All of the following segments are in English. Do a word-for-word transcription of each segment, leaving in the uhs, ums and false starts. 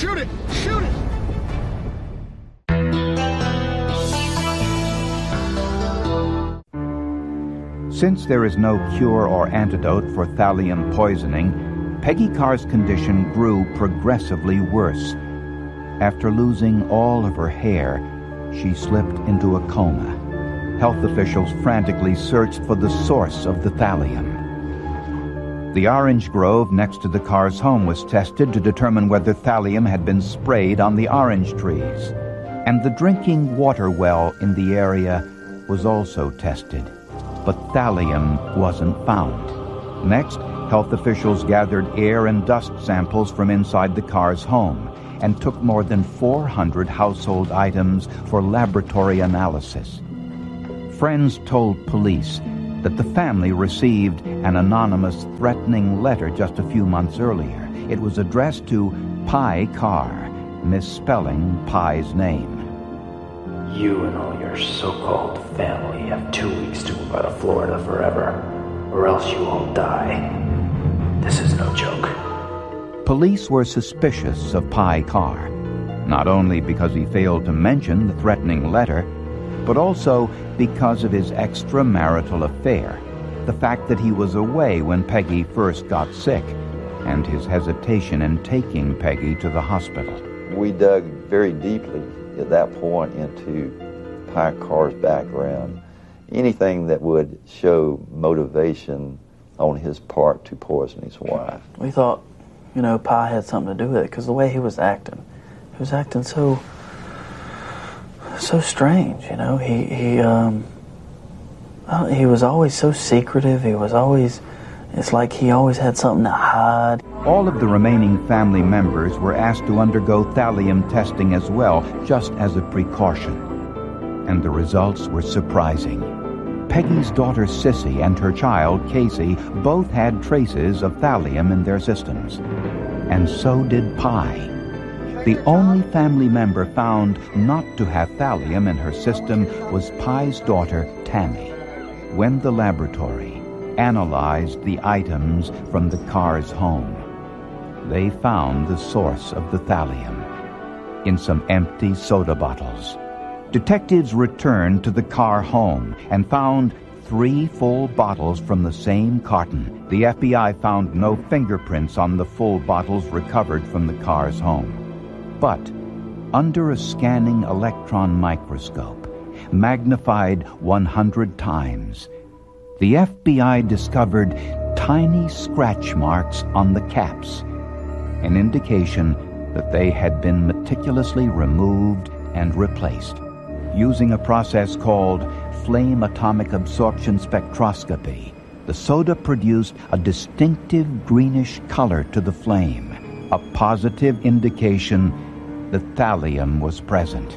Shoot it! Shoot it! Since there is no cure or antidote for thallium poisoning, Peggy Carr's condition grew progressively worse. After losing all of her hair, she slipped into a coma. Health officials frantically searched for the source of the thallium. The orange grove next to the Carrs' home was tested to determine whether thallium had been sprayed on the orange trees. And the drinking water well in the area was also tested. But thallium wasn't found. Next, health officials gathered air and dust samples from inside the Carrs' home and took more than four hundred household items for laboratory analysis. Friends told police that the family received an anonymous threatening letter just a few months earlier. It was addressed to Pye Carr, misspelling Pye's name. You and all your so-called family have two weeks to move out of Florida forever, or else you all die. This is no joke. Police were suspicious of Pye Carr, not only because he failed to mention the threatening letter, but also because of his extramarital affair, the fact that he was away when Peggy first got sick, and his hesitation in taking Peggy to the hospital. We dug very deeply at that point into Pye Carr's background, anything that would show motivation on his part to poison his wife. We thought, you know, Pye had something to do with it because the way he was acting, he was acting so, so strange. You know, he he um, he was always so secretive. He was always, it's like he always had something to hide. All of the remaining family members were asked to undergo thallium testing as well, just as a precaution. And the results were surprising. Peggy's daughter Sissy and her child Casey both had traces of thallium in their systems. And so did Pye. The only family member found not to have thallium in her system was Pye's daughter Tammy. When the laboratory analyzed the items from the Carrs' home, they found the source of the thallium in some empty soda bottles. Detectives returned to the Carr home and found three full bottles from the same carton. The F B I found no fingerprints on the full bottles recovered from the Carrs' home. But under a scanning electron microscope, magnified one hundred times, the F B I discovered tiny scratch marks on the caps, an indication that they had been meticulously removed and replaced. Using a process called flame atomic absorption spectroscopy, the soda produced a distinctive greenish color to the flame, a positive indication that thallium was present.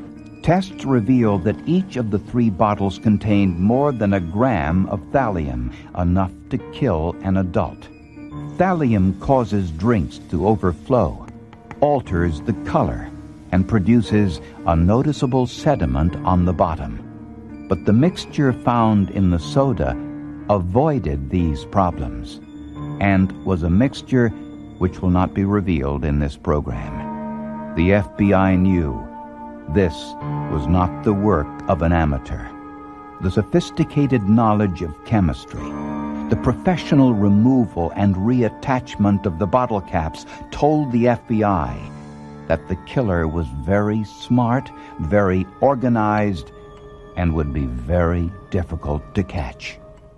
Tests revealed that each of the three bottles contained more than a gram of thallium, enough to kill an adult. Thallium causes drinks to overflow, alters the color, and produces a noticeable sediment on the bottom. But the mixture found in the soda avoided these problems, and was a mixture which will not be revealed in this program. The F B I knew this was not the work of an amateur. The sophisticated knowledge of chemistry, the professional removal and reattachment of the bottle caps told the F B I that the killer was very smart, very organized, and would be very difficult to catch.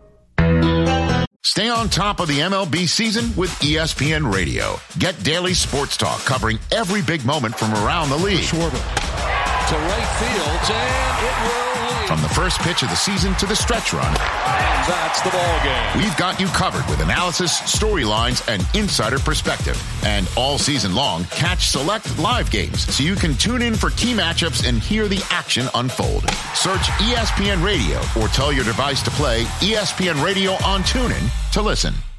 Stay on top of the M L B season with E S P N Radio. Get daily sports talk covering every big moment from around the league. Schwarber to right field, and it will lead. From the first pitch of the season to the stretch run. And that's the ball game. We've got you covered with analysis, storylines, and insider perspective. And all season long, catch select live games so you can tune in for key matchups and hear the action unfold. Search E S P N Radio or tell your device to play E S P N Radio on TuneIn to listen.